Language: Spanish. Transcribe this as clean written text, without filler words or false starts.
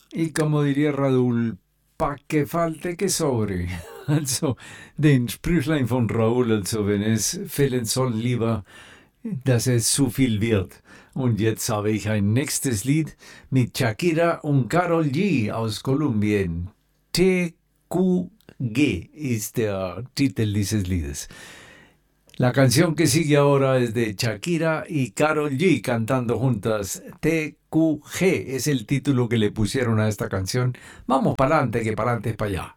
Y como diría Radul, pa' que falte que sobre. Also, den Sprüchlein von Raoul, also wenn es fehlen soll, lieber, dass es zu viel wird. Und jetzt habe ich ein nächstes Lied mit Shakira und Karol G aus Kolumbien. TQG ist der Titel dieses Liedes. La canción que sigue ahora es de Shakira y Karol G cantando juntas. TQG es el título que le pusieron a esta canción. Vamos para adelante, que para adelante es para allá.